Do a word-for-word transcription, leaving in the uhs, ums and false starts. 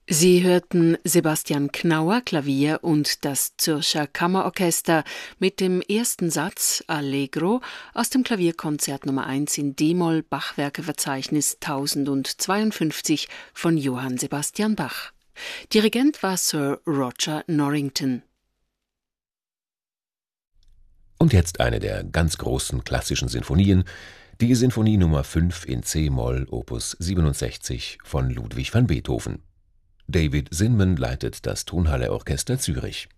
Sie hörten Sebastian Knauer, Klavier und das Zürcher Kammerorchester mit dem ersten Satz Allegro aus dem Klavierkonzert Nummer eins in D-Moll Bachwerkeverzeichnis tausendzweiundfünfzig von Johann Sebastian Bach. Dirigent war Sir Roger Norrington. Und jetzt eine der ganz großen klassischen Sinfonien, die Sinfonie Nummer fünf in C-Moll Opus siebenundsechzig von Ludwig van Beethoven. David Zinman leitet das Tonhalle Orchester Zürich.